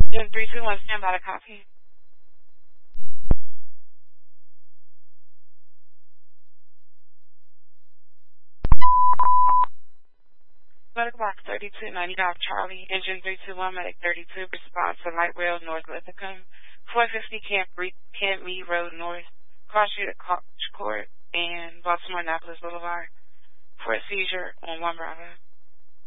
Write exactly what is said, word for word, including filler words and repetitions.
Jim three two one, stand by the copy. Medical box thirty-two ninety-five Charlie, engine three two one, medic thirty-two, response to Light Rail North Lithicum, four fifty Camp, Re- Camp Mead Road North, cross street at Koch Court, and Baltimore Annapolis Boulevard, for a seizure on one Bravo.